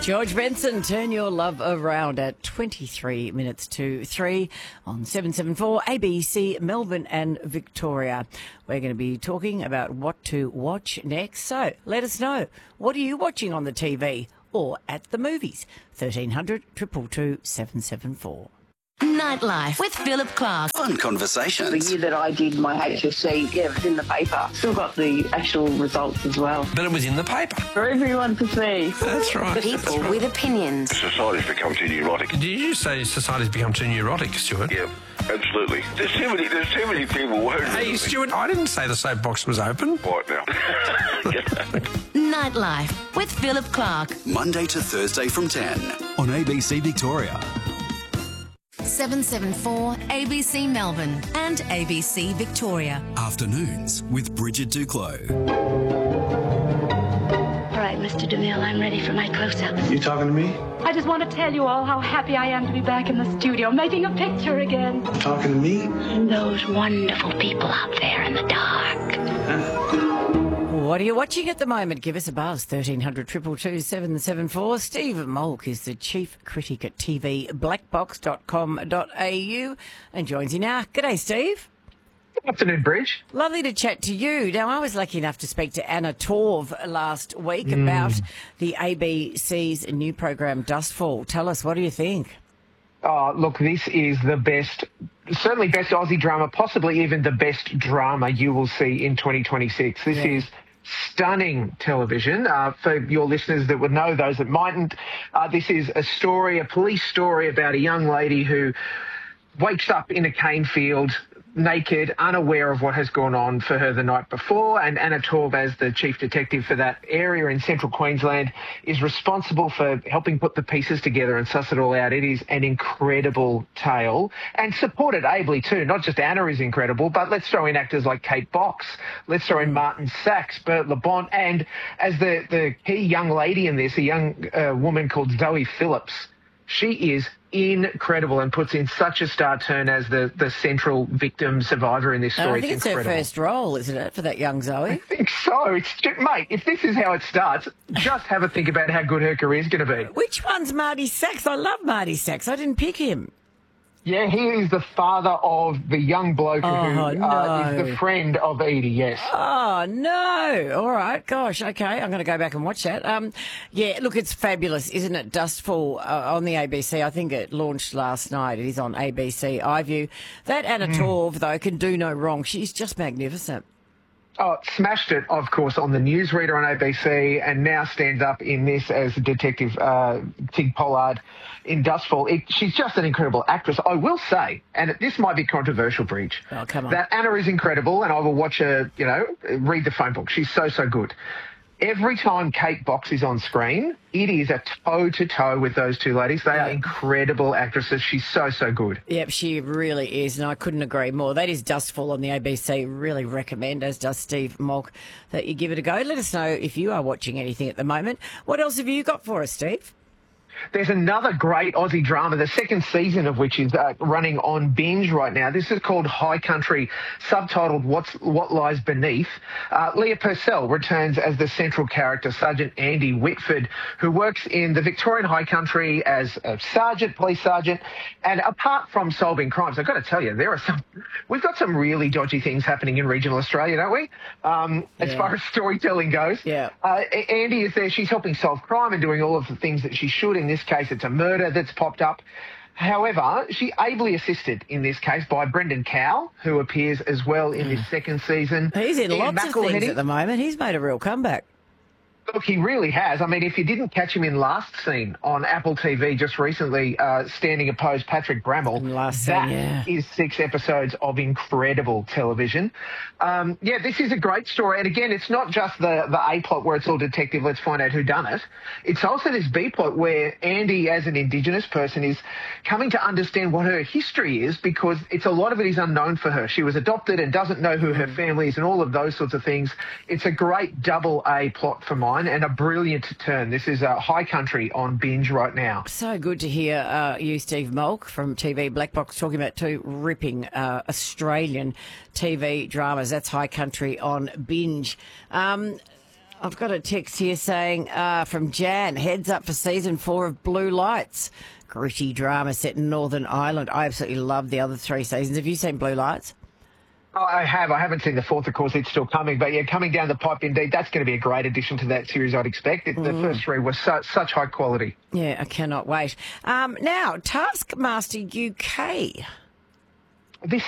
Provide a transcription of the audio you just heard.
George Benson, turn your love around at 23 minutes to 3 on 774 ABC Melbourne and Victoria. We're going to be talking about what to watch next. So let us know. What are you watching on the TV or at the movies? 1300 222 774. Nightlife with Philip Clark. Fun conversations. The year that I did my HSC, it was in the paper. Still got the actual results as well. But it was in the paper. For everyone to see. That's right. People with opinions. Society's become too neurotic. Did you say society's become too neurotic, Stuart? Yeah, absolutely. There's too many people. Hey, Stuart, I didn't say the soapbox was open. Right now. Nightlife with Philip Clark. Monday to Thursday from 10 on ABC Victoria. 774 ABC Melbourne and ABC Victoria. Afternoons with Bridget Duclos. All right, Mr. DeMille, I'm ready for my close-up. You talking to me? I just want to tell you all how happy I am to be back in the studio, making a picture again. Talking to me? And those wonderful people out there in the dark. What are you watching at the moment? Give us a buzz, 1300 222 774. Steve Molk is the chief critic at TV blackbox.com.au and joins you now. G'day, Steve. Good afternoon, Bridge. Lovely to chat to you. Now, I was lucky enough to speak to Anna Torv last week about the ABC's new program, Dustfall. Tell us, what do you think? Oh, look, this is the best, certainly best Aussie drama, possibly even the best drama you will see in 2026. This is stunning television. For your listeners that would know, those that mightn't, this is a story, a police story about a young lady who wakes up in a cane field, naked, unaware of what has gone on for her the night before, and Anna Torv, as the chief detective for that area in central Queensland, is responsible for helping put the pieces together and suss it all out. It is an incredible tale, and supported ably too. Not just Anna is incredible, but let's throw in actors like Kate Box, let's throw in Martin Sachs, Bert LeBont, and as the key young lady in this, a young woman called Zoe Phillips. She is incredible and puts in such a star turn as the central victim survivor in this story. I think it's her first role, isn't it, for that young Zoe? I think so. Mate, if this is how it starts, just have a think about how good her career's going to be. Which one's Marty Sachs? I love Marty Sachs. I didn't pick him. Yeah, he is the father of the young bloke who is the friend of Edie, yes. Oh, no. All right. Gosh, okay. I'm going to go back and watch that. Yeah, look, it's fabulous, isn't it? Dustfall on the ABC. I think it launched last night. It is on ABC iView. That Anna Torv, though, can do no wrong. She's just magnificent. Oh, smashed it, of course, on the newsreader on ABC, and now stands up in this as Detective Tig Pollard in Dustfall. She's just an incredible actress. I will say, and this might be controversial, Breach, that Anna is incredible, and I will watch her, read the phone book. She's so, so good. Every time Kate Box is on screen, it is a toe-to-toe with those two ladies. They are incredible actresses. She's so, so good. Yep, she really is, and I couldn't agree more. That is Dustfall on the ABC. Really recommend, as does Steve Molk, that you give it a go. Let us know if you are watching anything at the moment. What else have you got for us, Steve? There's another great Aussie drama, the second season of which is running on Binge right now. This is called High Country, subtitled What Lies Beneath. Leah Purcell returns as the central character, Sergeant Andy Whitford, who works in the Victorian High Country as a police sergeant. And apart from solving crimes, I've got to tell you, we've got some really dodgy things happening in regional Australia, don't we? As far as storytelling goes. Yeah. Andy is there. She's helping solve crime and doing all of the things that she should. In this case, it's a murder that's popped up. However, she ably assisted in this case by Brendan Cowell, who appears as well in this second season. He's in lots of things at the moment. He's made a real comeback. Look, he really has. I mean, if you didn't catch him in Last Scene on Apple TV just recently, standing opposed Patrick Brammall, that is 6 episodes of incredible television. This is a great story. And again, it's not just the A plot where it's all detective, let's find out who done it. It's also this B plot where Andy, as an Indigenous person, is coming to understand what her history is, because a lot of it is unknown for her. She was adopted and doesn't know who her family is and all of those sorts of things. It's a great double A plot for mine. And a brilliant turn. This is High Country on Binge right now. So good to hear you, Steve Molk, from TV Black Box, talking about two ripping Australian TV dramas. That's High Country on Binge. I've got a text here saying from Jan, heads up for season 4 of Blue Lights. Gritty drama set in Northern Ireland. I absolutely love the other 3 seasons. Have you seen Blue Lights? Oh, I have. I haven't seen the 4th, of course. It's still coming. But, yeah, coming down the pipe, indeed, that's going to be a great addition to that series, I'd expect. The first 3 were such high quality. Yeah, I cannot wait. Now, Taskmaster UK. This